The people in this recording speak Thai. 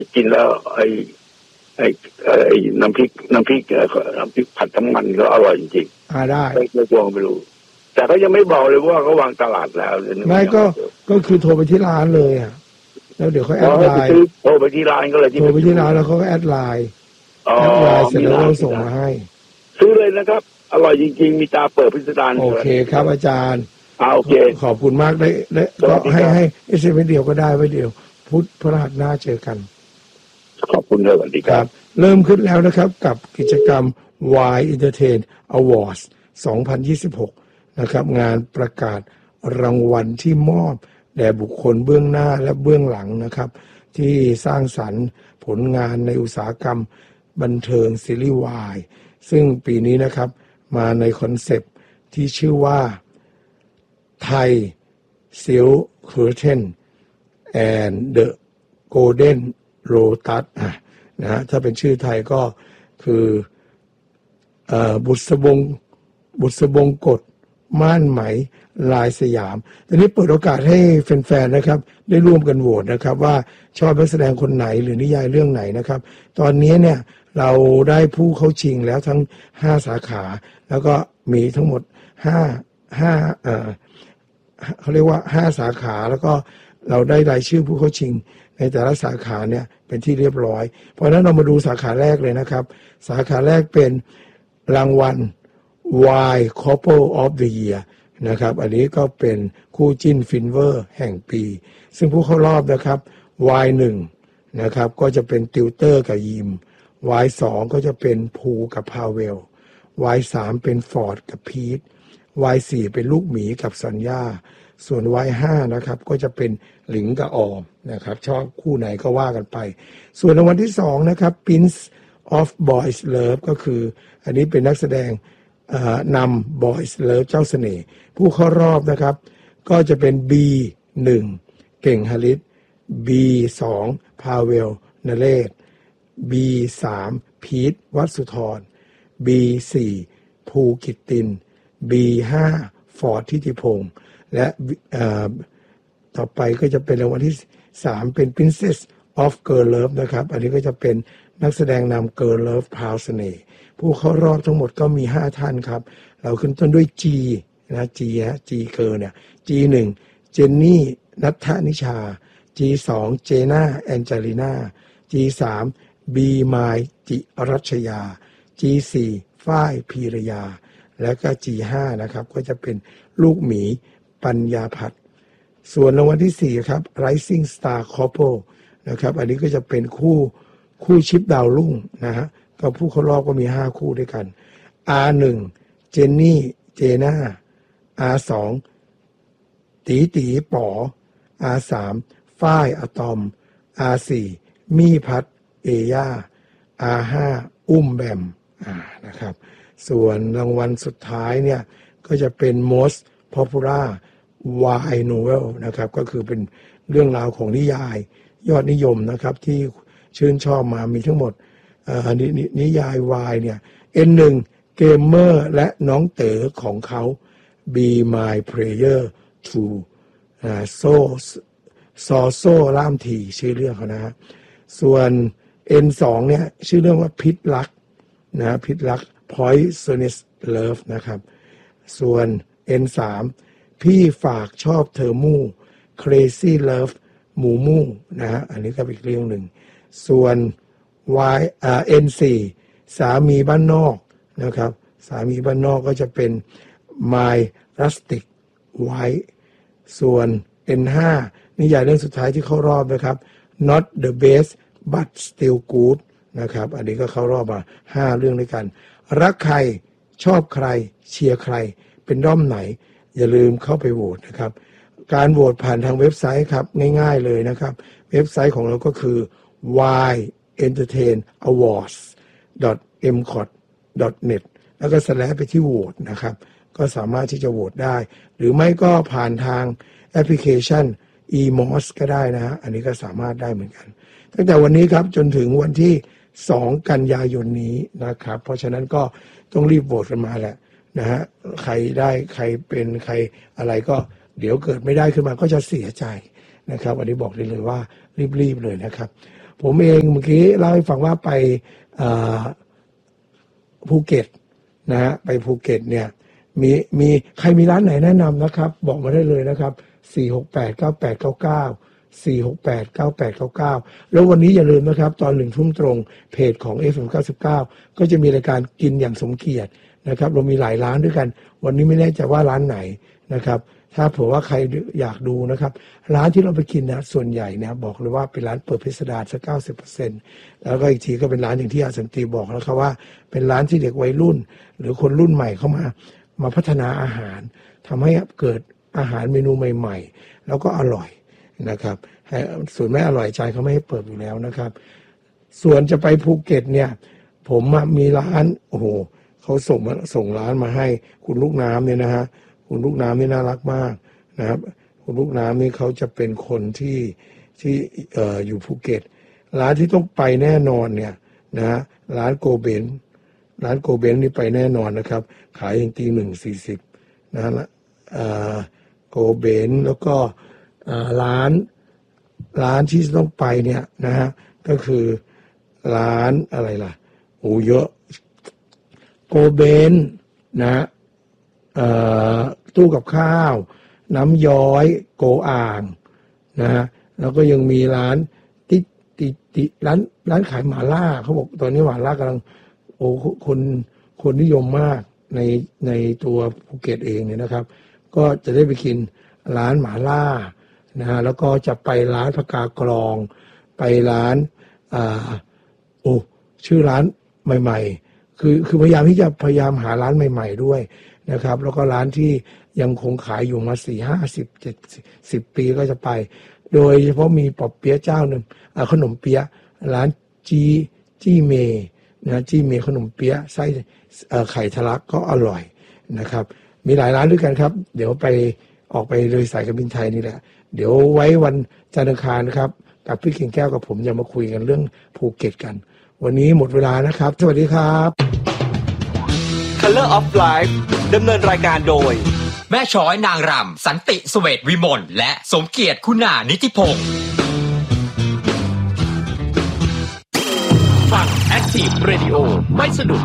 กินแล้วไอ้น้ำพริกผัดน้ำมันก็อร่อยจริงๆได้ไม่ลองไปดูแต่เขายังไม่บอกเลยว่าเขาวางตลาดแล้วไม่ก็คือโทรไปที่ร้านเลยอ่ะแล้วเดี๋ยวเขาแอดไลน์โทรไปที่ร้านก็เลยโทรไปที่ร้านแล้วเขาก็แอดไลน์เสร็จแล้วเราส่งมาให้ซื้อเลยนะครับอร่อยจริงๆมีตาเปิดพิสดารโอเคครับอาจารย์โอเคขอบคุณมากได้ก็ให้เอสเอ็มเดียวก็ได้ไว้เดียวพุธพฤหัสหน้าเจอกันขอบคุณเลยสวัสดีครับเริ่มขึ้นแล้วนะครับกับกิจกรรม Y Entertain Awards 2026 นะครับงานประกาศรางวัลที่มอบแด่บุคคลเบื้องหน้าและเบื้องหลังนะครับที่สร้างสรรค์ผลงานในอุตสาหกรรมบันเทิงซีรีส์วายซึ่งปีนี้นะครับมาในคอนเซปต์ที่ชื่อว่าไทย Silk Curtain and the Golden Lotus นะฮะถ้าเป็นชื่อไทยก็คือบุษบงกฎม่านไหมลายสยามตอนนี้เปิดโอกาสให้แฟนๆนะครับได้ร่วมกันโหวตนะครับว่าชอบนักแสดงคนไหนหรือนิยายเรื่องไหนนะครับตอนนี้เนี่ยเราได้ผู้เข้าชิงแล้วทั้ง5สาขาแล้วก็มีทั้งหมดเขาเรียกว่า5สาขาแล้วก็เราได้รายชื่อผู้เข้าชิงในแต่ละสาขาเนี่ยเป็นที่เรียบร้อยเพราะฉะนั้นเรามาดูสาขาแรกเลยนะครับสาขาแรกเป็นรางวัล Y Couple of the Year นะครับอันนี้ก็เป็นคู่จิ้นฟินเวอร์แห่งปีซึ่งผู้เข้ารอบนะครับ Y1 นะครับก็จะเป็นติวเตอร์กับยิม Y2 ก็จะเป็นภูกับพาเวล Y3 เป็นฟอร์ดกับพีท Y4 เป็นลูกหมีกับสัญญาส่วน Y5 นะครับก็จะเป็นหลิงกับออมนะครับชอบคู่ไหนก็ว่ากันไปส่วนรางวัลที่2นะครับ Prince of Boys Love ก็คืออันนี้เป็นนักแสดงนำ Boys Love เจ้าเสน่ห์ผู้เข้ารอบนะครับก็จะเป็น B1 เก่งฮาริส B2 พาเวลนเรศ B3 พีทวัดสุธร B4 ภูกิตติน B5 ฟอร์ดทิติพงษ์และต่อไปก็จะเป็นรางวัลที่3เป็น Princess of Girl Love นะครับอันนี้ก็จะเป็นนักแสดงนำ Girl Love พราวเสน่ห์ผู้เข้ารอบทั้งหมดก็มี5ท่านครับเราขึ้นต้นด้วย G นะ G เกอร์เนี่ย G1 เจนนี่ณัฐนิชา G2 เจน่าแองเจลิน่า G3 บีมายจิรัชยา G4 ฝ้ายพีรยาและก็ G5 นะครับก็จะเป็นลูกหมีปัญญาพัฒน์ส่วนรางวัลที่4ครับ Rising Star Couple นะครับอันนี้ก็จะเป็นคู่ชิปดาวรุ่งนะฮะก็ผู้เข้ารอบก็มี5คู่ด้วยกัน R1 เจนนี่เจน่า R2 ตีป๋อ R3 ฝ้ายอะตอม R4 มี่พัดเอย่า R5 อุ้มแบมนะครับส่วนรางวัลสุดท้ายเนี่ยก็จะเป็น Most Popular Y Novel นะครับก็คือเป็นเรื่องราวของนิยายยอดนิยมนะครับที่ชื่นชอบมามีทั้งหมดนิยายวายเนี่ย N1 เกมเมอร์และน้องเต๋อของเขา Be My Player 2โซ่ล่ามทีชื่อเรื่องเขานะฮะส่วน N2 เนี่ยชื่อเรื่องว่าพิษรักนะพิษรัก Poisonous Love นะครับส่วน N3 พี่ฝากชอบเธอมู่ Crazy Love หมูมู่นะฮะอันนี้ก็เป็นอีกเรื่องหนึ่งส่วน N4 สามีบ้านนอกนะครับสามีบ้านนอกก็จะเป็น My Rustic Wife ส่วน N5 นิยายเรื่องสุดท้ายที่เข้ารอบนะครับ Not the Best but Still Good นะครับอันนี้ก็เข้ารอบมา5เรื่องด้วยกันรักใครชอบใครเชียร์ใครเป็นด้อมไหนอย่าลืมเข้าไปโหวตนะครับการโหวตผ่านทางเว็บไซต์ครับง่ายๆเลยนะครับเว็บไซต์ของเราก็คือ yentertainawards.mcot.net แล้วก็/ไปที่โหวตนะครับก็สามารถที่จะโหวตได้หรือไม่ก็ผ่านทางแอปพลิเคชัน eMOS ก็ได้นะฮะอันนี้ก็สามารถได้เหมือนกันตั้งแต่วันนี้ครับจนถึงวันที่2กันยายนนี้นะครับเพราะฉะนั้นก็ต้องรีบโหวตกันมาแหละนะฮะใครได้ใครเป็นใครอะไรก็เดี๋ยวเกิดไม่ได้ขึ้นมาก็จะเสียใจนะครับวันนี้บอกได้เลยว่ารีบๆเลยนะครับผมเองเมื่อกี้เล่าให้ฟังว่าไปภูเก็ตนะฮะไปภูเก็ตเนี่ยมีใครมีร้านไหนแนะนำนะครับบอกมาได้เลยนะครับ4689899 4689899แล้ววันนี้อย่าลืมนะครับตอน 1 ทุ่มตรงเพจของ FM99 ก็จะมีรายการกินอย่างสมเกียรตินะครับเรามีหลายร้านด้วยกันวันนี้ไม่แน่ใจว่าร้านไหนนะครับถ้าเผื่อว่าใครอยากดูนะครับร้านที่เราไปกินนะส่วนใหญ่เนี่ยบอกเลยว่าเป็นร้านเปิดพิสดารสัก 90% แล้วก็อีกทีก็เป็นร้านอย่างที่อาสันติบอกแล้วครับว่าเป็นร้านที่เด็กวัยรุ่นหรือคนรุ่นใหม่เข้ามาพัฒนาอาหารทำให้เกิดอาหารเมนูใหม่ๆแล้วก็อร่อยนะครับส่วนไม่อร่อยใจเขาไม่ให้เปิดอยู่แล้วนะครับส่วนจะไปภูเก็ตเนี่ยผมมีร้านโอ้โหเขาส่งร้านมาให้คุณลูกน้ำเนี่ยนะฮะคุณลูกน้ำนี่น่ารักมากนะครับคุณลูกน้ำนี่เขาจะเป็นคนที่อยู่ภูเก็ตร้านที่ต้องไปแน่นอนเนี่ยนะฮะร้านโกเบนนี่ไปแน่นอนนะครับขายอย่างตี 1:40นะฮะโกเบนแล้วก็ร้านที่ต้องไปเนี่ยนะฮะก็คือร้านอะไรล่ะโอ้เยอะโกเบนนะตู้กับข้าวน้ำย้อยโกอ่างนะฮะแล้วก็ยังมีร้านร้านขายหม่าล่าเขาบอกตอนนี้หม่าล่ากำลังโอ้คนนิยมมากในตัวภูเก็ตเองเนี่ยนะครับก็จะได้ไปกินร้านหม่าล่านะฮะแล้วก็จะไปร้านผักกากรองไปร้านชื่อร้านใหม่ๆคือพยายามหาร้านใหม่ๆด้วยนะครับแล้วก็ร้านที่ยังคงขายอยู่มา4-5-10 ปีก็จะไปโดยเฉพาะมีปอเปี๊ยะเจ้าหนึ่งขนมเปี๊ยะร้านจี้เมนะจี้เมขนมเปี๊ยะไส้ไข่ทะลักก็อร่อยนะครับมีหลายร้านด้วยกันครับเดี๋ยวออกไปเลยสายการบินไทยนี่แหละเดี๋ยวไว้วันจันทร์อังคารนะครับกับพี่กิ่งแก้วกับผมจะมาคุยกันเรื่องภูเก็ตกันวันนี้หมดเวลานะครับสวัสดีครับ Color of Life ดำเนินรายการโดยแม่ช้อยนางรำสันติเสวตวิมลและสมเกียรติคุณานิติพงศ์ฟัง Active Radio ไม่สนุก